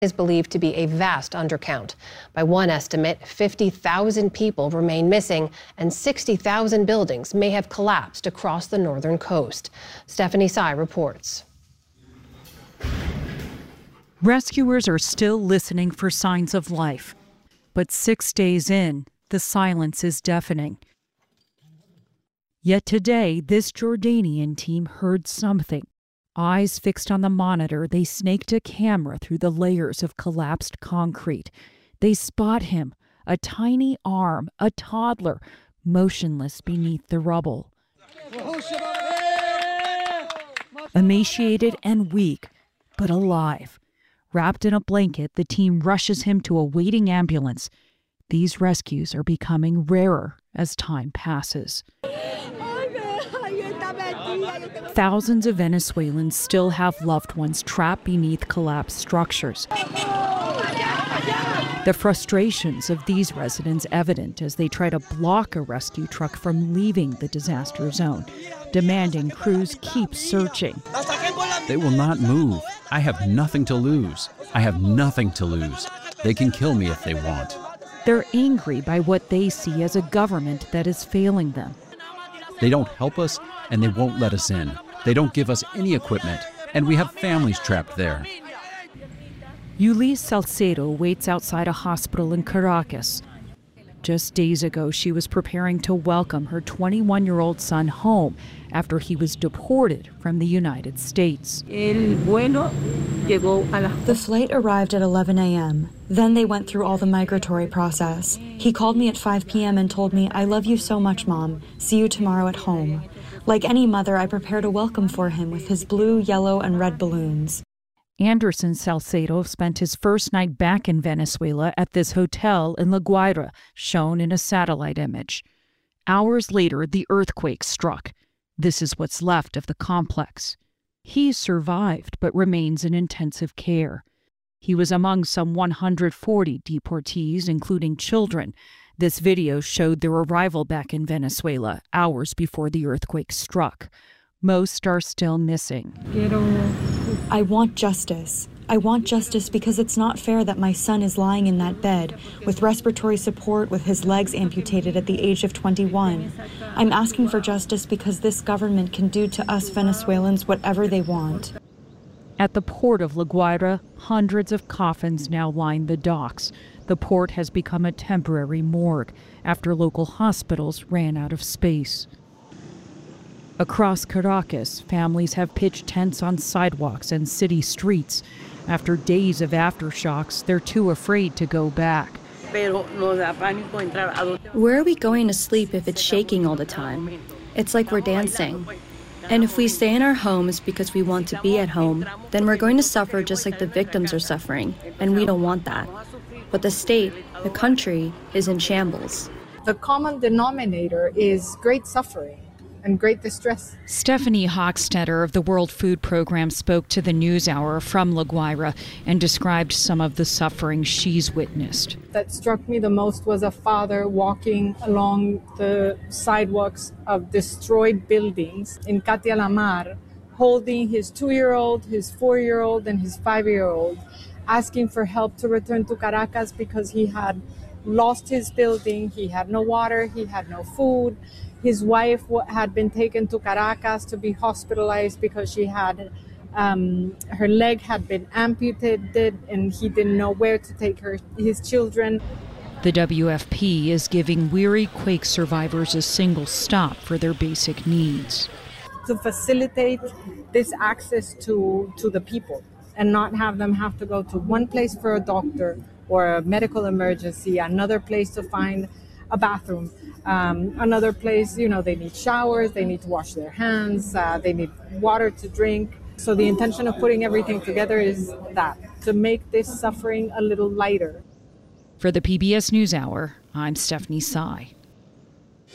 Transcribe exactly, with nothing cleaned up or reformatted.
Is believed to be a vast undercount. By one estimate, fifty thousand people remain missing and sixty thousand buildings may have collapsed across the northern coast. Stephanie Tsai reports. Rescuers are still listening for signs of life, but six days in, the silence is deafening. Yet today, this Jordanian team heard something. Eyes fixed on the monitor, they snaked a camera through the layers of collapsed concrete. They spot him, a tiny arm, a toddler, motionless beneath the rubble. Emaciated and weak, but alive. Wrapped in a blanket, the team rushes him to a waiting ambulance. These rescues are becoming rarer as time passes. Thousands of Venezuelans still have loved ones trapped beneath collapsed structures. The frustrations of these residents evident as they try to block a rescue truck from leaving the disaster zone, demanding crews keep searching. They will not move. I have nothing to lose. I have nothing to lose. They can kill me if they want. They're angry by what they see as a government that is failing them. They don't help us, and they won't let us in. They don't give us any equipment, and we have families trapped there. Yulis Salcedo waits outside a hospital in Caracas. Just days ago, she was preparing to welcome her twenty-one-year-old son home after he was deported from the United States. The flight arrived at eleven a m Then they went through all the migratory process. He called me at five p m and told me, "I love you so much, Mom. See you tomorrow at home." Like any mother, I prepared a welcome for him with his blue, yellow, and red balloons. Anderson Salcedo spent his first night back in Venezuela at this hotel in La Guaira, shown in a satellite image. Hours later, the earthquake struck. This is what's left of the complex. He survived, but remains in intensive care. He was among some one hundred forty deportees, including children. This video showed their arrival back in Venezuela hours before the earthquake struck. Most are still missing. I want justice. I want justice because it's not fair that my son is lying in that bed with respiratory support with his legs amputated at the age of twenty-one. I'm asking for justice because this government can do to us Venezuelans whatever they want. At the port of La Guaira, hundreds of coffins now line the docks. The port has become a temporary morgue after local hospitals ran out of space. Across Caracas, families have pitched tents on sidewalks and city streets. After days of aftershocks, they're too afraid to go back. Where are we going to sleep if it's shaking all the time? It's like we're dancing. And if we stay in our homes because we want to be at home, then we're going to suffer just like the victims are suffering, and we don't want that. But the state, the country, is in shambles. The common denominator is great suffering and great distress. Stephanie Hochstetter of the World Food Program spoke to the NewsHour from La Guaira and described some of the suffering she's witnessed. That struck me the most was a father walking along the sidewalks of destroyed buildings in Katia La Mar, holding his two-year-old, his four-year-old, and his five-year-old, asking for help to return to Caracas because he had lost his building, he had no water, he had no food. His wife had been taken to Caracas to be hospitalized because she had, um, her leg had been amputated and he didn't know where to take her, his children. The W F P is giving weary quake survivors a single stop for their basic needs. To facilitate this access to, to the people and not have them have to go to one place for a doctor or a medical emergency, another place to find a bathroom. Um, another place, you know, they need showers, they need to wash their hands, uh, they need water to drink. So the intention of putting everything together is that, to make this suffering a little lighter. For the P B S NewsHour, I'm Stephanie Tsai.